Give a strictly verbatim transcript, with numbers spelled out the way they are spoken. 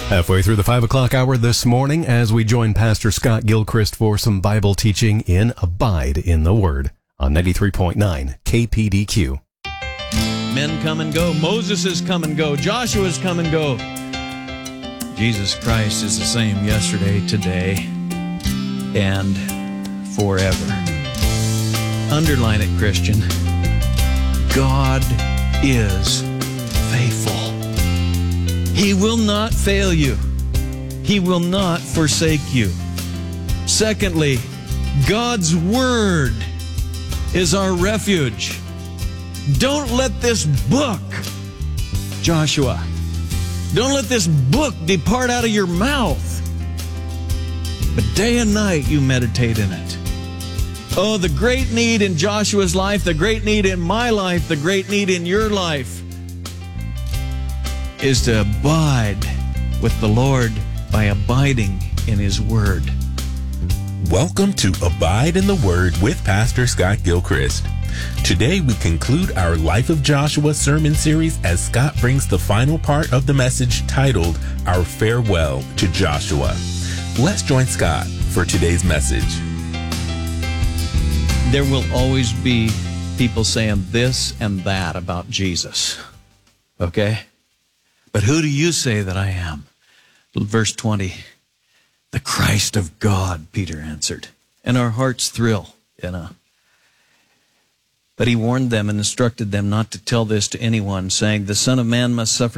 Halfway through the five o'clock hour this morning as we join Pastor Scott Gilchrist for some Bible teaching in Abide in the Word on ninety-three point nine K P D Q. Men come and go. Moses has come and go. Joshua's come and go. Jesus Christ is the same yesterday, today, and forever. Underline it, Christian. God is faithful. He will not fail you. He will not forsake you. Secondly, God's Word is our refuge. Don't let this book, Joshua, don't let this book depart out of your mouth. But day and night you meditate in it. Oh, the great need in Joshua's life, the great need in my life, the great need in your life is to abide with the Lord by abiding in His Word. Welcome to Abide in the Word with Pastor Scott Gilchrist. Today we conclude our Life of Joshua sermon series as Scott brings the final part of the message titled Our Farewell to Joshua. Let's join Scott for today's message. There will always be people saying this and that about Jesus. Okay? But who do you say that I am? Verse twenty, the Christ of God, Peter answered. And our hearts thrill, you know. But he warned them and instructed them not to tell this to anyone, saying, the Son of Man must suffer